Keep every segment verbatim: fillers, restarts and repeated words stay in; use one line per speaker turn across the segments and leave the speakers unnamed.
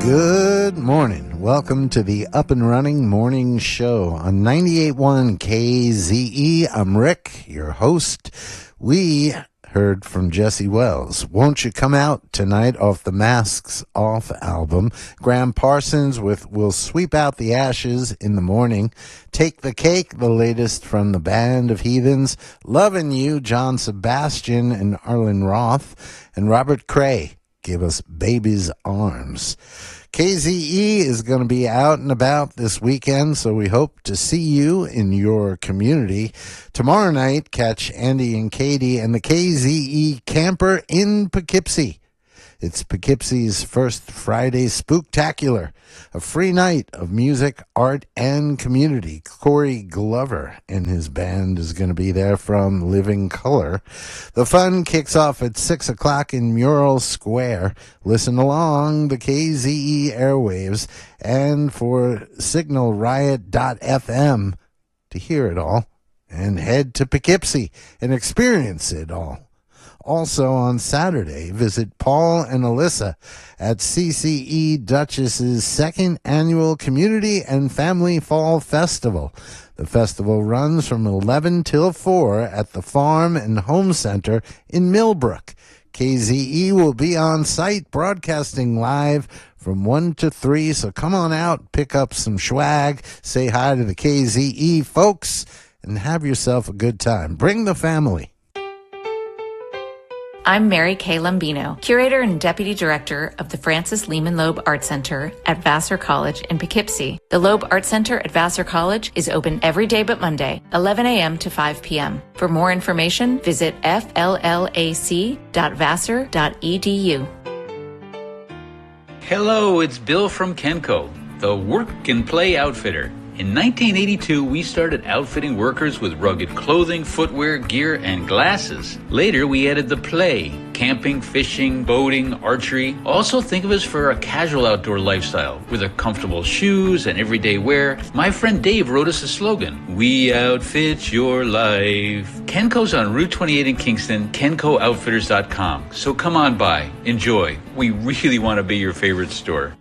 Good morning. Welcome to the Up and Running Morning Show on ninety-eight point one K Z E. I'm Rick, your host. We heard from Jesse Wells. Won't You Come Out tonight off the Masks Off album. Graham Parsons with We'll Sweep Out the Ashes in the Morning. Take the Cake, the latest from the Band of Heathens. Lovin' You, John Sebastian and Arlen Roth. And Robert Cray give us Baby's Arms. K Z E is going to be out and about this weekend, so we hope to see you in your community. Tomorrow night, catch Andy and Katie and the K Z E Camper in Poughkeepsie. It's Poughkeepsie's first Friday Spooktacular, a free night of music, art, and community. Corey Glover and his band is going to be there from Living Color. The fun kicks off at six o'clock in Mural Square. Listen along the K Z E airwaves and for signal riot dot f m to hear it all and head to Poughkeepsie and experience it all. Also on Saturday, visit Paul and Alyssa at C C E Duchess's second annual Community and Family Fall Festival. The festival runs from eleven till four at the Farm and Home Center in Millbrook. K Z E will be on site broadcasting live from one to three, so come on out, pick up some swag, say hi to the K Z E folks, and have yourself a good time. Bring the family.
I'm Mary Kay Lombino, Curator and Deputy Director of the Francis Lehman Loeb Art Center at Vassar College in Poughkeepsie. The Loeb Art Center at Vassar College is open every day but Monday, eleven a.m. to five p.m. For more information, visit f l l a c dot vassar dot e d u.
Hello, it's Bill from Kenco, the Work and Play Outfitter. In nineteen eighty-two, we started outfitting workers with rugged clothing, footwear, gear, and glasses. Later, we added the play, camping, fishing, boating, archery. Also think of us for a casual outdoor lifestyle with a comfortable shoes and everyday wear. My friend Dave wrote us a slogan, we outfit your life. Kenco's on Route twenty-eight in Kingston, kenco outfitters dot com. So come on by, enjoy. We really want to be your favorite store.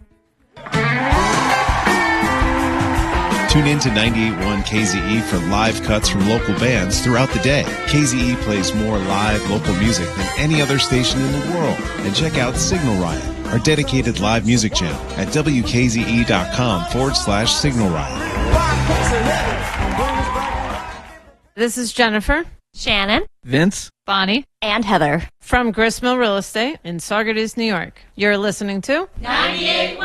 Tune in to ninety-eight point one K Z E for live cuts from local bands throughout the day. K Z E plays more live local music than any other station in the world. And check out Signal Riot, our dedicated live music channel at w k z e dot com forward slash Signal Riot.
This is Jennifer,
Shannon,
Vince,
Bonnie, and Heather
from Gristmill Real Estate in Saugerties, New York. You're listening to
ninety-eight point one